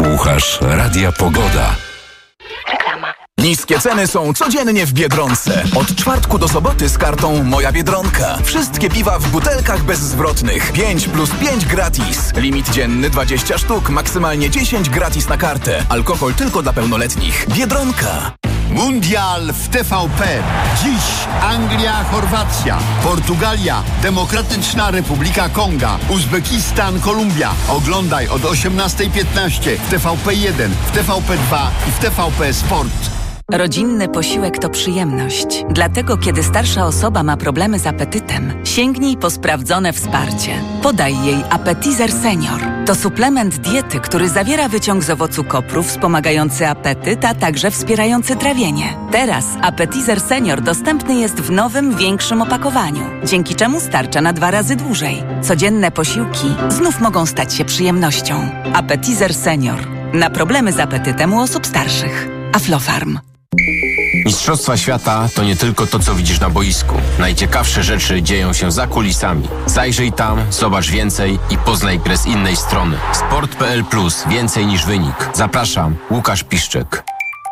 Słuchasz Radia Pogoda. Reklama. Niskie ceny są codziennie w Biedronce. Od czwartku do soboty z kartą Moja Biedronka. Wszystkie piwa w butelkach bezzwrotnych. 5+5 gratis. Limit dzienny 20 sztuk, maksymalnie 10 gratis na kartę. Alkohol tylko dla pełnoletnich. Biedronka. Mundial w TVP. Dziś Anglia, Chorwacja, Portugalia, Demokratyczna Republika Konga, Uzbekistan, Kolumbia. Oglądaj od 18:15 w TVP1, w TVP2 i w TVP Sport. Rodzinny posiłek to przyjemność. Dlatego, kiedy starsza osoba ma problemy z apetytem, sięgnij po sprawdzone wsparcie. Podaj jej Appetizer Senior. To suplement diety, który zawiera wyciąg z owocu kopru wspomagający apetyt, a także wspierający trawienie. Teraz Appetizer Senior dostępny jest w nowym, większym opakowaniu, dzięki czemu starcza na 2 razy dłużej. Codzienne posiłki znów mogą stać się przyjemnością. Appetizer Senior. Na problemy z apetytem u osób starszych. Aflofarm. Mistrzostwa świata to nie tylko to, co widzisz na boisku. Najciekawsze rzeczy dzieją się za kulisami. Zajrzyj tam, zobacz więcej i poznaj grę z innej strony. Sport.pl Plus. Więcej niż wynik. Zapraszam, Łukasz Piszczek.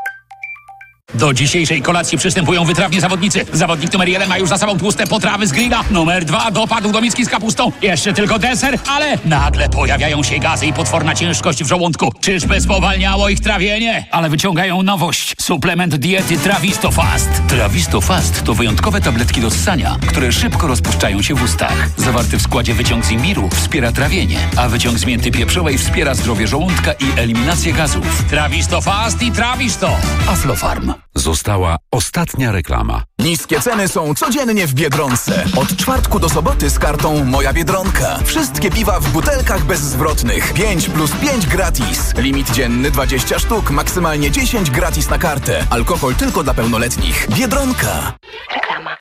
Do dzisiejszej kolacji przystępują wytrawni zawodnicy. Zawodnik numer 1 ma już za sobą tłuste potrawy z grilla. Numer 2 dopadł do miski z kapustą. Jeszcze tylko deser, ale nagle pojawiają się gazy i potworna ciężkość w żołądku. Czyżby spowalniało ich trawienie? Ale wyciągają nowość. Suplement diety Trawisto Fast. Trawisto Fast to wyjątkowe tabletki do ssania, które szybko rozpuszczają się w ustach. Zawarty w składzie wyciąg z imbiru wspiera trawienie, a wyciąg z mięty pieprzowej wspiera zdrowie żołądka i eliminację gazów. Trawisto Fast i Trawisto. Aflofarm. Została ostatnia reklama. Niskie ceny są codziennie w Biedronce. Od czwartku do soboty z kartą Moja Biedronka. Wszystkie piwa w butelkach bezzwrotnych. 5+5 gratis. Limit dzienny 20 sztuk, maksymalnie 10 gratis na kartę. Alkohol tylko dla pełnoletnich. Biedronka. Reklama.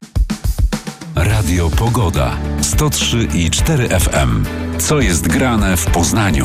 Radio Pogoda. 103,4 FM. Co jest grane w Poznaniu?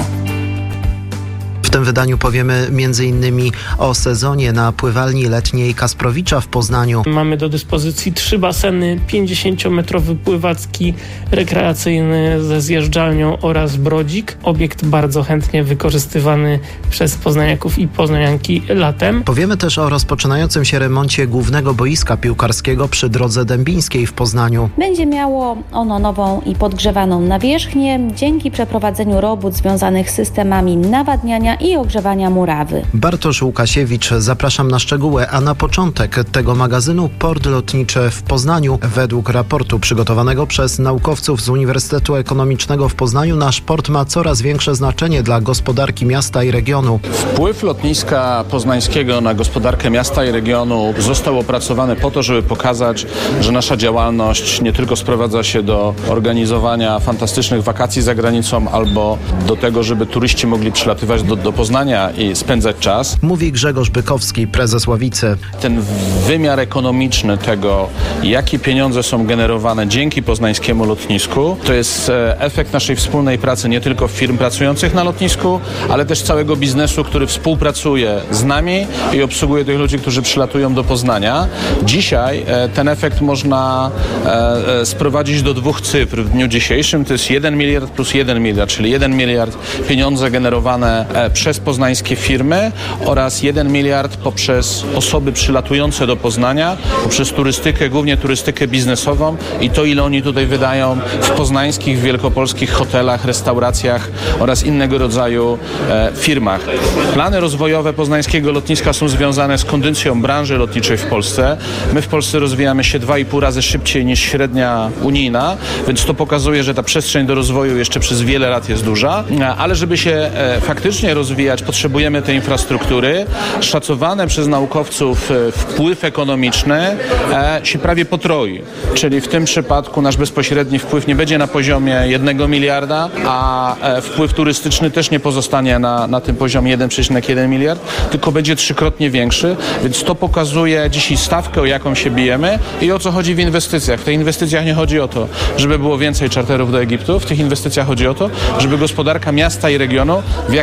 W tym wydaniu powiemy m.in. o sezonie na pływalni letniej Kasprowicza w Poznaniu. Mamy do dyspozycji 3 baseny, 50-metrowy pływacki, rekreacyjny ze zjeżdżalnią oraz brodzik. Obiekt bardzo chętnie wykorzystywany przez poznaniaków i poznanianki latem. Powiemy też o rozpoczynającym się remoncie głównego boiska piłkarskiego przy Drodze Dębińskiej w Poznaniu. Będzie miało ono nową i podgrzewaną nawierzchnię dzięki przeprowadzeniu robót związanych z systemami nawadniania i ogrzewania murawy. Bartosz Łukasiewicz, zapraszam na szczegóły, a na początek tego magazynu port lotniczy w Poznaniu. Według raportu przygotowanego przez naukowców z Uniwersytetu Ekonomicznego w Poznaniu nasz port ma coraz większe znaczenie dla gospodarki miasta i regionu. Wpływ lotniska poznańskiego na gospodarkę miasta i regionu został opracowany po to, żeby pokazać, że nasza działalność nie tylko sprowadza się do organizowania fantastycznych wakacji za granicą albo do tego, żeby turyści mogli przylatywać do Poznania i spędzać czas. Mówi Grzegorz Bykowski, prezes Ławicy. Ten wymiar ekonomiczny tego, jakie pieniądze są generowane dzięki poznańskiemu lotnisku, to jest efekt naszej wspólnej pracy nie tylko firm pracujących na lotnisku, ale też całego biznesu, który współpracuje z nami i obsługuje tych ludzi, którzy przylatują do Poznania. Dzisiaj ten efekt można sprowadzić do 2 cyfr w dniu dzisiejszym. To jest 1 miliard plus 1 miliard, czyli 1 miliard pieniądze generowane przez poznańskie firmy oraz 1 miliard poprzez osoby przylatujące do Poznania, poprzez turystykę, głównie turystykę biznesową i to, ile oni tutaj wydają w poznańskich, wielkopolskich hotelach, restauracjach oraz innego rodzaju firmach. Plany rozwojowe poznańskiego lotniska są związane z kondycją branży lotniczej w Polsce. My w Polsce rozwijamy się 2,5 razy szybciej niż średnia unijna, więc to pokazuje, że ta przestrzeń do rozwoju jeszcze przez wiele lat jest duża, ale żeby się faktycznie rozwijać, potrzebujemy tej infrastruktury. Szacowane przez naukowców wpływ ekonomiczny się prawie potroi. Czyli w tym przypadku nasz bezpośredni wpływ nie będzie na poziomie 1 miliarda, a wpływ turystyczny też nie pozostanie na tym poziomie 1,1 miliard, tylko będzie 3-krotnie większy, więc to pokazuje dzisiaj stawkę, o jaką się bijemy i o co chodzi w inwestycjach. W tych inwestycjach nie chodzi o to, żeby było więcej czarterów do Egiptu, w tych inwestycjach chodzi o to, żeby gospodarka miasta i regionu w jak największym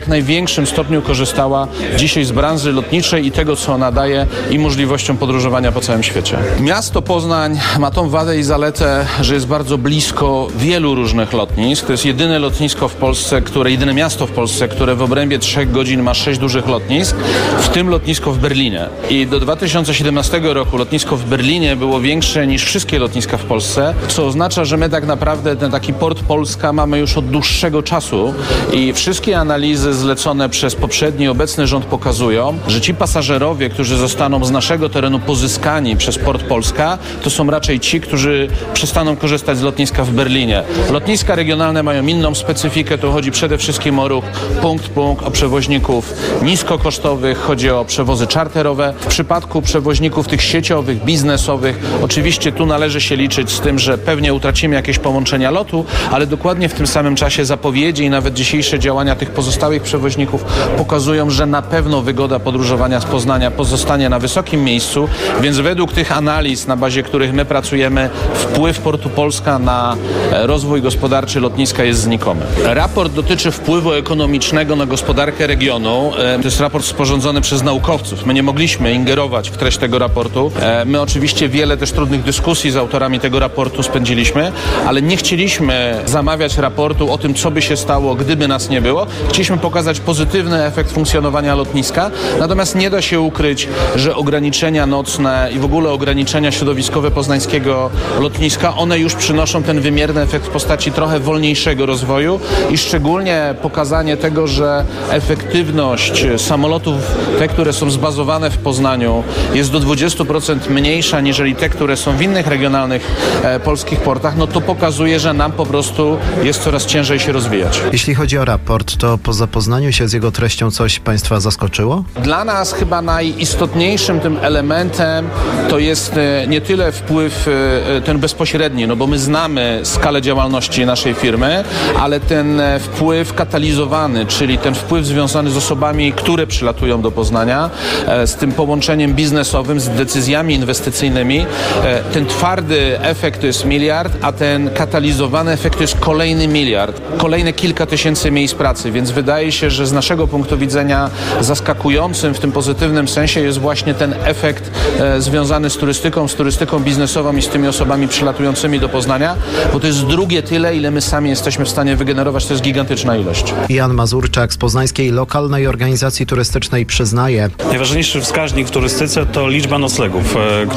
największym stopniu korzystała dzisiaj z branży lotniczej i tego, co ona daje i możliwością podróżowania po całym świecie. Miasto Poznań ma tą wadę i zaletę, że jest bardzo blisko wielu różnych lotnisk. To jest jedyne lotnisko w Polsce, jedyne miasto w Polsce, które w obrębie 3 godzin ma 6 dużych lotnisk, w tym lotnisko w Berlinie. I do 2017 roku lotnisko w Berlinie było większe niż wszystkie lotniska w Polsce, co oznacza, że my tak naprawdę ten taki port Polska mamy już od dłuższego czasu i wszystkie analizy zlecone przez poprzedni i obecny rząd pokazują, że ci pasażerowie, którzy zostaną z naszego terenu pozyskani przez port Polska, to są raczej ci, którzy przestaną korzystać z lotniska w Berlinie. Lotniska regionalne mają inną specyfikę, to chodzi przede wszystkim o ruch punkt-punkt, o przewoźników niskokosztowych, chodzi o przewozy czarterowe. W przypadku przewoźników tych sieciowych, biznesowych, oczywiście tu należy się liczyć z tym, że pewnie utracimy jakieś połączenia lotu, ale dokładnie w tym samym czasie zapowiedzi i nawet dzisiejsze działania tych pozostałych przewoźników pokazują, że na pewno wygoda podróżowania z Poznania pozostanie na wysokim miejscu, więc według tych analiz, na bazie których my pracujemy, wpływ portu Polska na rozwój gospodarczy lotniska jest znikomy. Raport dotyczy wpływu ekonomicznego na gospodarkę regionu. To jest raport sporządzony przez naukowców. My nie mogliśmy ingerować w treść tego raportu. My oczywiście wiele też trudnych dyskusji z autorami tego raportu spędziliśmy, ale nie chcieliśmy zamawiać raportu o tym, co by się stało, gdyby nas nie było. Chcieliśmy pokazać pozytywny efekt funkcjonowania lotniska, natomiast nie da się ukryć, że ograniczenia nocne i w ogóle ograniczenia środowiskowe poznańskiego lotniska, one już przynoszą ten wymierny efekt w postaci trochę wolniejszego rozwoju i szczególnie pokazanie tego, że efektywność samolotów, te, które są zbazowane w Poznaniu, jest do 20% mniejsza niżeli te, które są w innych regionalnych polskich portach, no to pokazuje, że nam po prostu jest coraz ciężej się rozwijać. Jeśli chodzi o raport, to po zapoznaniu się z jego treścią coś Państwa zaskoczyło? Dla nas chyba najistotniejszym tym elementem to jest nie tyle wpływ ten bezpośredni, no bo my znamy skalę działalności naszej firmy, ale ten wpływ katalizowany, czyli ten wpływ związany z osobami, które przylatują do Poznania, z tym połączeniem biznesowym, z decyzjami inwestycyjnymi. Ten twardy efekt to jest 1 miliard, a ten katalizowany efekt to jest kolejny 1 miliard. Kolejne kilka tysięcy miejsc pracy, więc wydaje się, że z naszego punktu widzenia zaskakującym w tym pozytywnym sensie jest właśnie ten efekt związany z turystyką biznesową i z tymi osobami przylatującymi do Poznania, bo to jest drugie tyle, ile my sami jesteśmy w stanie wygenerować. To jest gigantyczna ilość. Jan Mazurczak z Poznańskiej Lokalnej Organizacji Turystycznej przyznaje: najważniejszy wskaźnik w turystyce to liczba noclegów,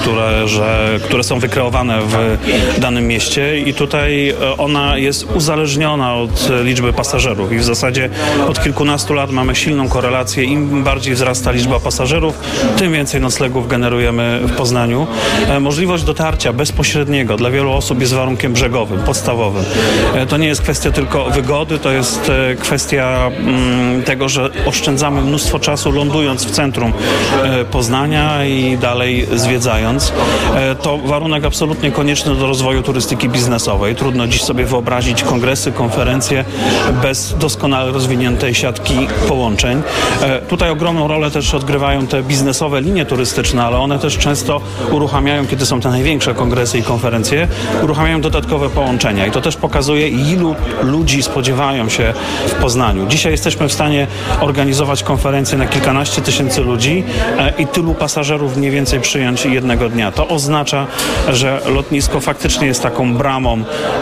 które są wykreowane w danym mieście i tutaj ona jest uzależniona od liczby pasażerów i w zasadzie od kilkunastu lat mamy silną korelację. Im bardziej wzrasta liczba pasażerów, tym więcej noclegów generujemy w Poznaniu. Możliwość dotarcia bezpośredniego dla wielu osób jest warunkiem brzegowym, podstawowym. To nie jest kwestia tylko wygody, to jest kwestia tego, że oszczędzamy mnóstwo czasu lądując w centrum Poznania i dalej zwiedzając. To warunek absolutnie konieczny do rozwoju turystyki biznesowej. Trudno dziś sobie wyobrazić kongresy, konferencje bez doskonale rozwiniętej siatki połączeń. Tutaj ogromną rolę też odgrywają te biznesowe linie turystyczne, ale one też często uruchamiają, kiedy są te największe kongresy i konferencje, uruchamiają dodatkowe połączenia i to też pokazuje, ilu ludzi spodziewają się w Poznaniu. Dzisiaj jesteśmy w stanie organizować konferencje na kilkanaście tysięcy ludzi i tylu pasażerów mniej więcej przyjąć jednego dnia. To oznacza, że lotnisko faktycznie jest taką bramą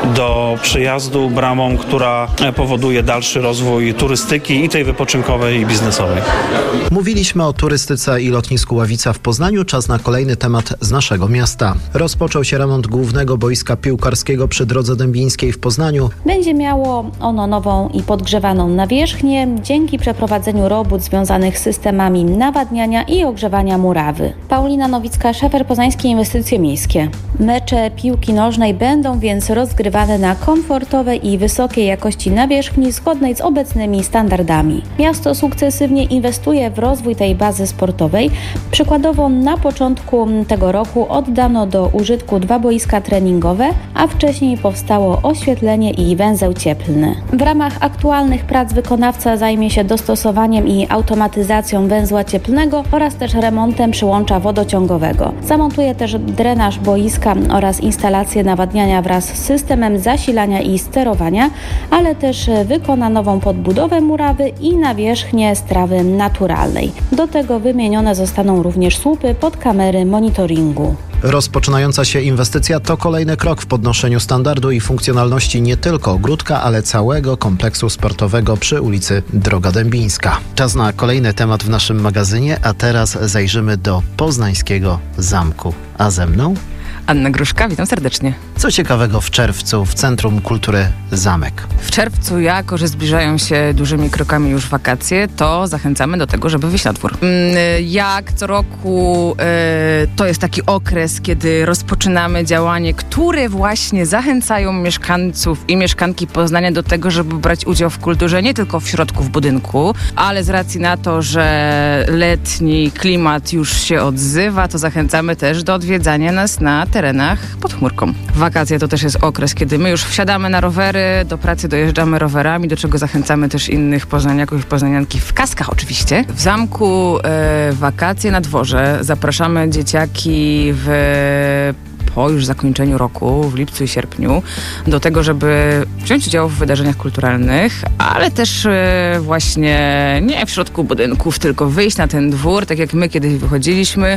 do przyjazdu, bramą, która powoduje dalszy rozwój turystyki i tej wypoczynkowej i biznesowej. Mówiliśmy o turystyce i lotnisku Ławica w Poznaniu. Czas na kolejny temat z naszego miasta. Rozpoczął się remont głównego boiska piłkarskiego przy Drodze Dębińskiej w Poznaniu. Będzie miało ono nową i podgrzewaną nawierzchnię dzięki przeprowadzeniu robót związanych z systemami nawadniania i ogrzewania murawy. Paulina Nowicka-Szefer, Poznańskie Inwestycje Miejskie. Mecze piłki nożnej będą więc rozgrywane na komfortowej i wysokiej jakości nawierzchni zgodnej z obecnymi standardami. Miasto sukcesywnie inwestuje w rozwój tej bazy sportowej. Przykładowo na początku tego roku oddano do użytku 2 boiska treningowe, a wcześniej powstało oświetlenie i węzeł cieplny. W ramach aktualnych prac wykonawca zajmie się dostosowaniem i automatyzacją węzła cieplnego oraz też remontem przyłącza wodociągowego. Zamontuje też drenaż boiska oraz instalację nawadniania wraz z systemem zasilania zasilania i sterowania, ale też wykona nową podbudowę murawy i nawierzchnię z trawy naturalnej. Do tego wymienione zostaną również słupy pod kamery monitoringu. Rozpoczynająca się inwestycja to kolejny krok w podnoszeniu standardu i funkcjonalności nie tylko ogródka, ale całego kompleksu sportowego przy ulicy Droga Dębińska. Czas na kolejny temat w naszym magazynie, a teraz zajrzymy do poznańskiego zamku. A ze mną? Anna Gruszka, witam serdecznie. Co ciekawego w czerwcu w Centrum Kultury Zamek? W czerwcu, jako że zbliżają się dużymi krokami już wakacje, to zachęcamy do tego, żeby wyjść na dwór. Jak co roku to jest taki okres, kiedy rozpoczynamy działanie, które właśnie zachęcają mieszkańców i mieszkanki Poznania do tego, żeby brać udział w kulturze nie tylko w środku w budynku, ale z racji na to, że letni klimat już się odzywa, to zachęcamy też do odwiedzania nas na terenach pod chmurką. Wakacje to też jest okres, kiedy my już wsiadamy na rowery, do pracy dojeżdżamy rowerami, do czego zachęcamy też innych poznaniaków i poznanianki w kaskach oczywiście. W zamku wakacje na dworze. Zapraszamy dzieciaki po już zakończeniu roku, w lipcu i sierpniu, do tego, żeby wziąć udział w wydarzeniach kulturalnych, ale też właśnie nie w środku budynków, tylko wyjść na ten dwór, tak jak my kiedyś wychodziliśmy.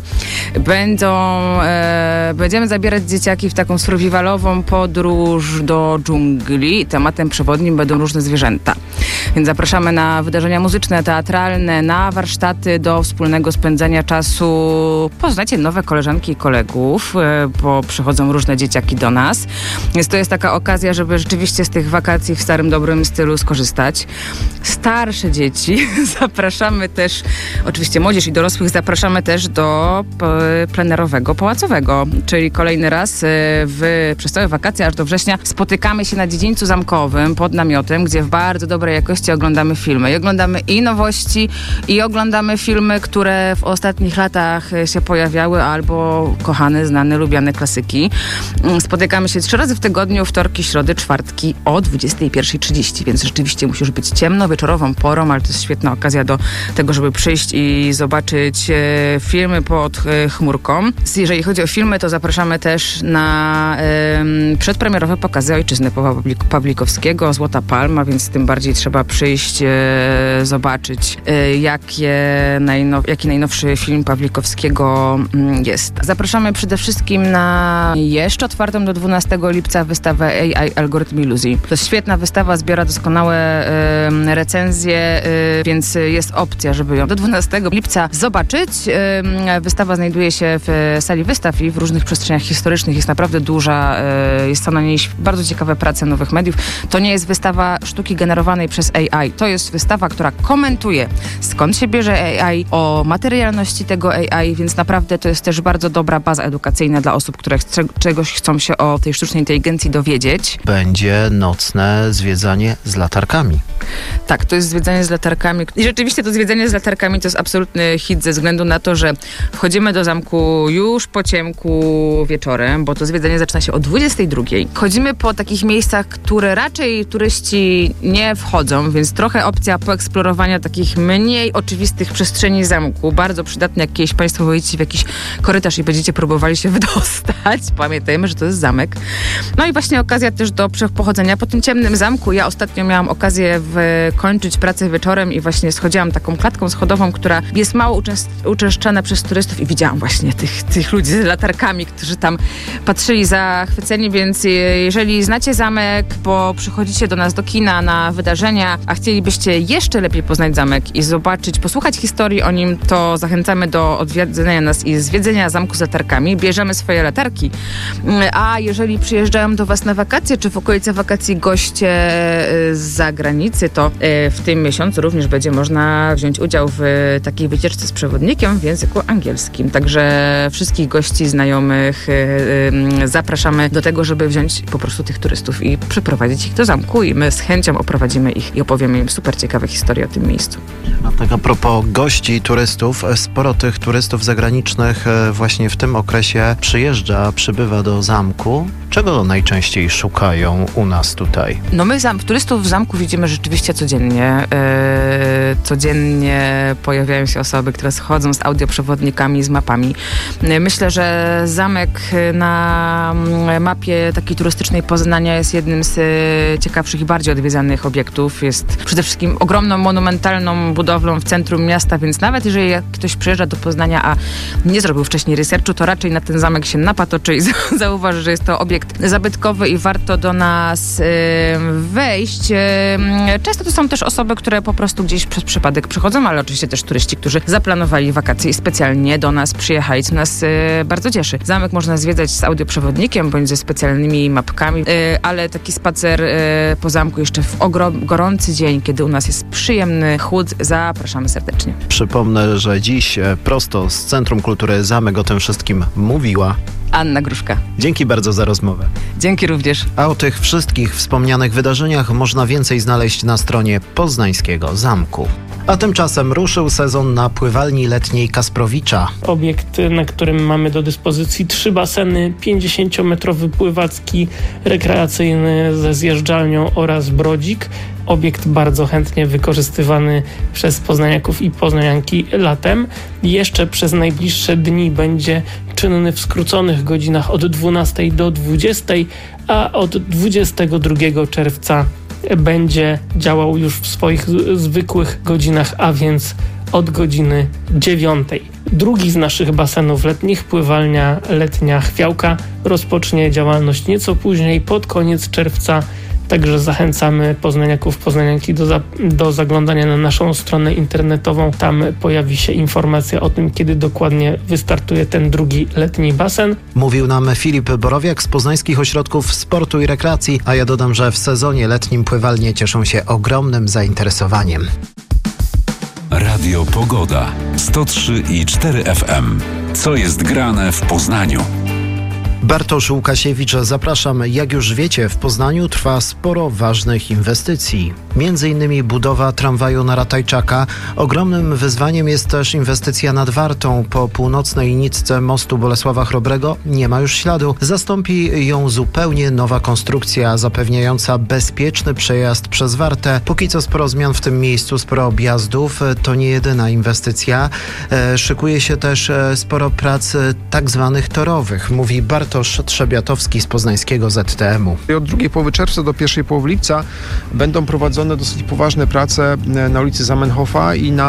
Będziemy zabierać dzieciaki w taką survivalową podróż do dżungli. Tematem przewodnim będą różne zwierzęta. Więc zapraszamy na wydarzenia muzyczne, teatralne, na warsztaty do wspólnego spędzania czasu. Poznacie nowe koleżanki i kolegów, bo przychodzą różne dzieciaki do nas. Więc to jest taka okazja, żeby rzeczywiście z tych wakacji w starym, dobrym stylu skorzystać. Starsze dzieci zapraszamy też, oczywiście młodzież i dorosłych zapraszamy też do plenerowego, pałacowego, czyli kolejny raz przez całe wakacje, aż do września spotykamy się na dziedzińcu zamkowym pod namiotem, gdzie w bardzo dobrej jakości oglądamy filmy. I oglądamy i nowości, i oglądamy filmy, które w ostatnich latach się pojawiały, albo kochane, znane, lubiane klasyki. Spotykamy się 3 razy w tygodniu, wtorki, środy, czwartki o 21:30, więc rzeczywiście musi już być ciemno, wieczorową porą, ale to jest świetna okazja do tego, żeby przyjść i zobaczyć filmy pod chmurką. Jeżeli chodzi o filmy, to zapraszamy też na przedpremierowe pokazy Ojczyzny Pawlikowskiego, Złota Palma, więc tym bardziej trzeba przyjść, zobaczyć, jaki najnowszy film Pawlikowskiego jest. Zapraszamy przede wszystkim na jeszcze otwartą do 12 lipca wystawę AI Algorytm Iluzji. To jest świetna wystawa, zbiera doskonałe recenzje, więc jest opcja, żeby ją do 12 lipca zobaczyć. Wystawa znajduje się w sali wystaw i w różnych przestrzeniach historycznych. Jest naprawdę duża, są na niej bardzo ciekawe prace nowych mediów. To nie jest wystawa sztuki generowanej przez AI. To jest wystawa, która komentuje, skąd się bierze AI, o materialności tego AI, więc naprawdę to jest też bardzo dobra baza edukacyjna dla osób, które czegoś chcą się o tej sztucznej inteligencji dowiedzieć. Będzie nocne zwiedzanie z latarkami. Tak, to jest zwiedzanie z latarkami. I rzeczywiście to zwiedzanie z latarkami to jest absolutny hit ze względu na to, że wchodzimy do zamku już po ciemku wieczorem, bo to zwiedzanie zaczyna się o 22:00. Chodzimy po takich miejscach, które raczej turyści nie wchodzą, więc trochę opcja poeksplorowania takich mniej oczywistych przestrzeni zamku. Bardzo przydatne, jak kiedyś Państwo wejdziecie w jakiś korytarz i będziecie próbowali się wydostać. Pamiętajmy, że to jest zamek. No i właśnie okazja też do pochodzenia po tym ciemnym zamku. Ja ostatnio miałam okazję kończyć pracę wieczorem i właśnie schodziłam taką klatką schodową, która jest mało uczęszczana przez turystów i widziałam właśnie tych ludzi z latarkami, którzy tam patrzyli zachwyceni, więc jeżeli znacie zamek, bo przychodzicie do nas do kina na wydarzenia, a chcielibyście jeszcze lepiej poznać zamek i zobaczyć, posłuchać historii o nim, to zachęcamy do odwiedzenia nas i zwiedzenia zamku z latarkami. Bierzemy swoje latarki, a jeżeli przyjeżdżają do Was na wakacje, czy w okolice wakacji goście z zagranicy, to w tym miesiącu również będzie można wziąć udział w takiej wycieczce z przewodnikiem w języku angielskim. Także wszystkich gości, znajomych zapraszamy do tego, żeby wziąć po prostu tych turystów i przyprowadzić ich do zamku i my z chęcią oprowadzimy ich i opowiemy im super ciekawe historie o tym miejscu. No tak a propos gości i turystów, sporo tych turystów zagranicznych właśnie w tym okresie przybywa do zamku. Czego najczęściej szukają u nas tutaj? No my turystów w zamku widzimy rzeczywiście codziennie. codziennie pojawiają się osoby, które schodzą z audioprzewodnikami, z mapami. Myślę, że zamek na mapie takiej turystycznej Poznania jest jednym z ciekawszych i bardziej odwiedzanych obiektów. Jest przede wszystkim ogromną, monumentalną budowlą w centrum miasta, więc nawet jeżeli ktoś przyjeżdża do Poznania, a nie zrobił wcześniej researchu, to raczej na ten zamek się napatoczy i zauważy, że jest to obiekt zabytkowy i warto do nas wejść. Często to są też osoby, które po prostu gdzieś przez przypadek przychodzą, ale oczywiście też turyści, którzy zaplanowali wakacje i specjalnie do nas przyjechali, co nas bardzo cieszy. Zamek można zwiedzać z audioprzewodnikiem bądź ze specjalnymi mapkami, ale taki spacer po zamku jeszcze w gorący dzień, kiedy u nas jest przyjemny chłód, zapraszamy serdecznie. Przypomnę, że dziś prosto z Centrum Kultury Zamek o tym wszystkim mówiła Anna Gruszka. Dzięki bardzo za rozmowę. Dzięki również. A o tych wszystkich wspomnianych wydarzeniach można więcej znaleźć na stronie Poznańskiego Zamku. A tymczasem ruszył sezon na pływalni letniej Kasprowicza. Obiekt, na którym mamy do dyspozycji 3 baseny, 50-metrowy pływacki, rekreacyjny ze zjeżdżalnią oraz brodzik. Obiekt bardzo chętnie wykorzystywany przez poznaniaków i poznanianki latem. Jeszcze przez najbliższe dni będzie czynny w skróconych godzinach od 12 do 20, a od 22 czerwca będzie działał już w swoich zwykłych godzinach, a więc od godziny 9. Drugi z naszych basenów letnich, pływalnia letnia Chwiałka, rozpocznie działalność nieco później, pod koniec czerwca. Także zachęcamy poznaniaków, poznanianki do zaglądania na naszą stronę internetową. Tam pojawi się informacja o tym, kiedy dokładnie wystartuje ten drugi letni basen. Mówił nam Filip Borowiak z Poznańskich Ośrodków Sportu i Rekreacji, a ja dodam, że w sezonie letnim pływalnie cieszą się ogromnym zainteresowaniem. Radio Pogoda 103,4 FM. Co jest grane w Poznaniu? Bartosz Łukasiewicz, zapraszam. Jak już wiecie, w Poznaniu trwa sporo ważnych inwestycji. Między innymi budowa tramwaju na Ratajczaka. Ogromnym wyzwaniem jest też inwestycja nad Wartą. Po północnej nitce mostu Bolesława Chrobrego nie ma już śladu. Zastąpi ją zupełnie nowa konstrukcja zapewniająca bezpieczny przejazd przez Wartę. Póki co sporo zmian w tym miejscu, sporo objazdów. To nie jedyna inwestycja. Szykuje się też sporo prac tak zwanych torowych, mówi Bartosz Trzebiatowski z poznańskiego ZTM-u. Od drugiej połowy czerwca do pierwszej połowy lipca będą prowadzone dosyć poważne prace na ulicy Zamenhofa i na